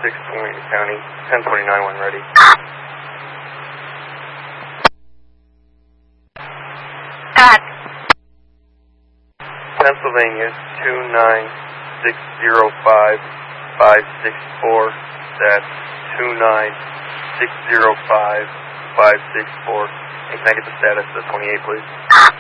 Point County, 1029 when ready. Pennsylvania 29605-564. That's 29605-564. And can I get the status of 28, please?